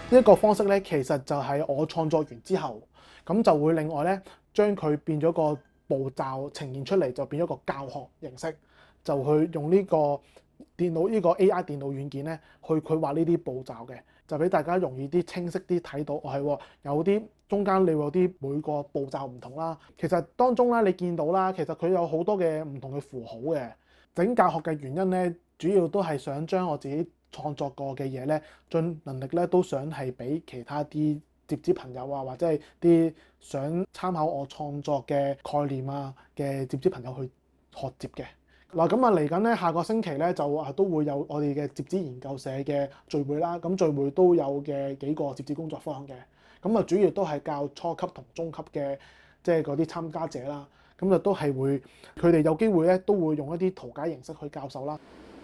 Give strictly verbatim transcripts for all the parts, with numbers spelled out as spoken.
呢一個方式咧，其實就係我創作完之後，咁就會另外咧將佢變咗個步驟呈現出嚟，就變咗個教學形式，就去用呢個電腦呢個 A I 電腦軟件咧去佢畫呢啲步驟嘅，就俾大家容易啲清晰啲睇到。哦係，有啲中間你會有啲每個步驟唔同啦。其實當中咧你見到啦，其實佢有好多嘅唔同嘅符號嘅。整教學嘅原因咧，主要都係想將我自己創作過嘅嘢咧，盡能力咧都想係俾其他啲接接朋友啊，或者係啲想參考我創作嘅概念啊嘅接接朋友去學接嘅。嗱咁啊，嚟緊咧下個星期咧就啊都會有我哋嘅摺紙研究社嘅聚會啦。咁聚會都有嘅幾個摺紙工作坊嘅。咁啊主要都係教初級同中級嘅，即係嗰啲參加者啦。咁就都係會，佢哋有機會咧都會用一啲圖解形式去教授啦。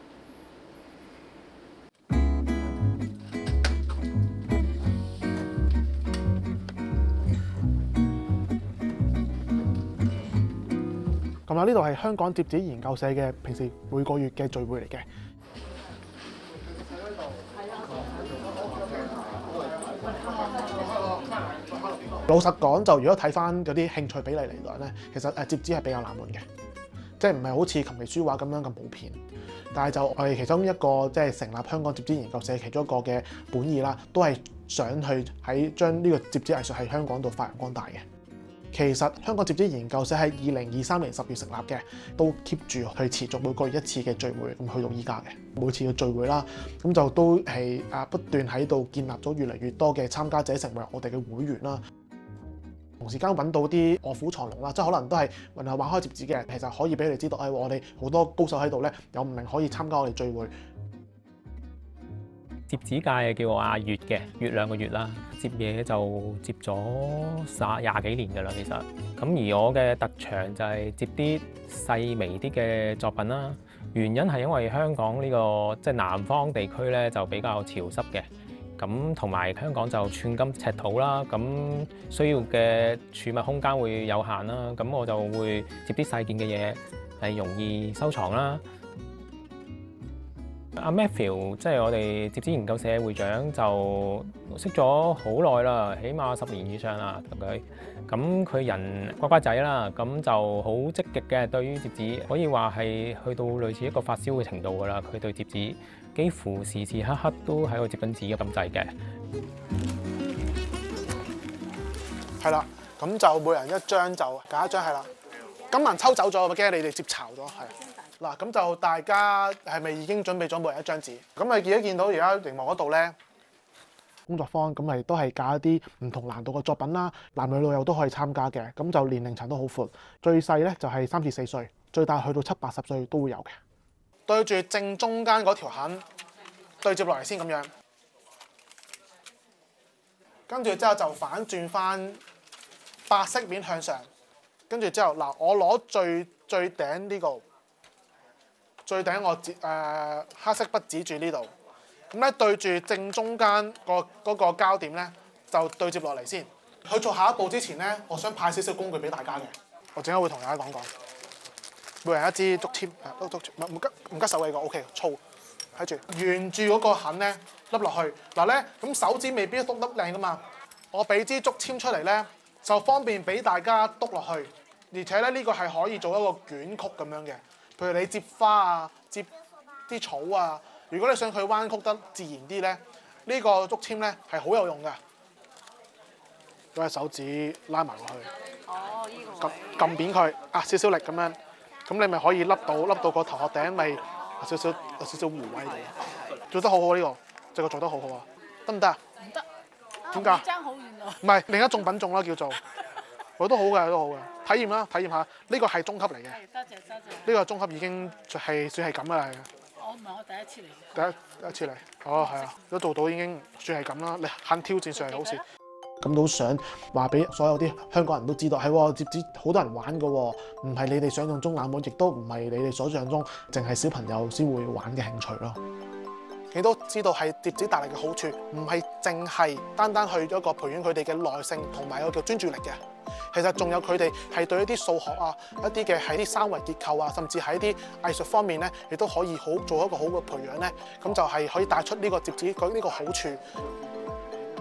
咁啊，呢度係香港摺紙研究社嘅平時每個月嘅聚會嚟嘅。老實講，就如果睇翻嗰啲興趣比例嚟講咧，其實誒摺紙係比較冷門嘅，即係唔係好似琴棋書畫咁樣咁普遍。但係就我哋其中一個即係成立香港摺紙研究社其中一個嘅本意啦，都係想去喺將呢個摺紙藝術喺香港度發揚光大嘅。其實香港摺紙研究社喺二零二三年十月成立嘅，都 keep 住去持續每個月一次嘅聚會，咁去到依家嘅每次嘅聚會啦，咁就都係啊不斷喺度建立咗越嚟越多嘅參加者成為我哋嘅會員啦。同時間揾到啲臥虎藏龍啦，即係可能都係玩開摺紙嘅，其實可以俾你哋知道，誒、哎、我哋好多高手喺度咧，有唔明可以參加我哋聚會。 摺紙界叫我阿月嘅，月亮個月啦。摺嘢就摺咗十廿幾年㗎啦，其實。咁而我嘅特長就係摺啲細微啲嘅作品啦。原因係因為香港呢、這個即係、就是、南方地區咧就比較潮濕嘅。咁同埋香港就寸金尺土啦，咁需要嘅儲物空間會有限啦，咁我就會摺啲細件嘅嘢係容易收藏啦。阿 Matthew 即係我哋摺紙研究社會長，就識咗好耐啦，起碼十年以上啦同佢。咁佢人乖乖仔啦，咁就好積極嘅對於摺紙，可以話係去到類似一個發燒嘅程度㗎啦。佢對摺紙幾乎時時刻刻都喺度摺緊紙嘅咁滯嘅。 係啦，咁就每人一張就揀一張係啦。今晚抽走咗，我驚你哋摺巢咗，係。嗱，咁就大家係咪已經準備咗每人一張紙？咁你而家見到而家熒幕嗰度咧，工作坊咁咪都係教一啲唔同難度嘅作品啦，男女老幼都可以參加嘅，咁就年齡層都好闊，最細咧就係三至四歲，最大去到七八十歲都會有嘅。對住正中間嗰條痕對接落嚟先咁樣，跟住之後就反轉翻白色面向上，跟住之後嗱，我攞最最頂呢個。最頂我指誒、呃、黑色筆指住呢度，咁咧對住正中間個嗰個膠點咧，就對接落嚟先。去做下一步之前咧，我想派少少工具俾大家嘅，我陣間會同大家講講。每人一支竹籤，誒竹唔唔吉唔吉手嘅個 OK， 粗睇住，沿住嗰個痕咧笠落去。嗱咧，咁手指未必篤得靚噶嘛，我俾支竹籤出嚟咧，就方便俾大家篤落去，而且咧呢、這個係可以做一個捲曲咁樣嘅。譬如你摺花啊、摺啲草啊，如果你想佢彎曲得自然啲咧，呢、呢個竹籤咧係好有用㗎。攞隻手指拉埋落去， 哦，依、呢個撳撳扁佢，啊少少力咁樣，咁你咪可以笠到笠到個頭殼頂，咪少少有少少弧位度。做得好好呢、呢個，這個做得好好啊，得唔得啊？ 唔得， 點解？ 爭好遠啊！ 唔係另一種品種啦，叫做。我都好嘅，都好嘅，體驗啦，體驗下。呢個係中級嚟嘅。 多謝多謝。 呢個中級已經係算係咁啦，係。 我唔係我第一次嚟。 第一第一次嚟，哦係啊，都做到已經算係咁啦。你肯挑戰上嚟好事。咁都想話俾所有啲香港人都知道，係喎，摺紙好多人玩嘅喎，唔係你哋想象中冷門，亦都唔係你哋所想中淨係小朋友先會玩嘅興趣咯。你都知道係摺紙帶嚟嘅好處，唔係淨係單單去咗一個培養佢哋嘅耐性同埋一個叫專注力嘅。其實仲有佢哋係對一啲數學啊、一啲嘅喺啲三維結構啊，甚至喺啲藝術方面咧，亦都可以好做一個好嘅培養咧。咁就係可以帶出呢個摺紙佢呢個好處。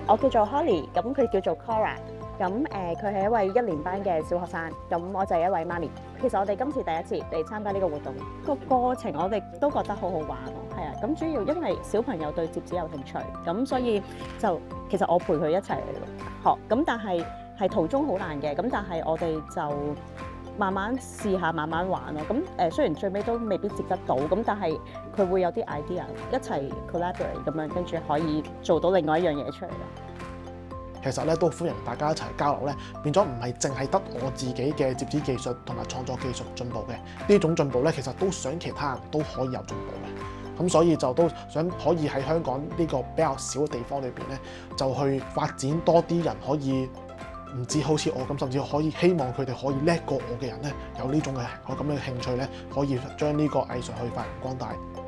我叫做 Holly，咁佢叫做 Cora。咁誒，佢係一位一年班嘅小學生，咁我就係一位媽咪。其實我哋今次第一次嚟參加呢個活動，個過程我哋都覺得好好玩喎。係啊，咁主要因為小朋友對摺紙有興趣，咁所以就其實我陪佢一齊學，咁但係係途中好難嘅，咁但係我哋就慢慢試下，慢慢玩咯。咁誒雖然最尾都未必接得到，咁但係佢會有啲 idea 一齊 collaborate 咁樣，跟住可以做到另外一樣嘢出嚟啦。 其實咧都歡迎大家一齊交流咧，變咗唔係淨係得我自己嘅摺紙技術同埋創作技術進步嘅，呢種進步咧其實都想其他人都可以有進步嘅。咁所以就都想可以喺香港呢個比較少嘅地方裏邊咧，就去發展多啲人可以唔止好似我咁，甚至可以希望佢哋可以叻過我嘅人咧，有呢種嘅咁嘅興趣咧，可以將呢個藝術去發揚光大。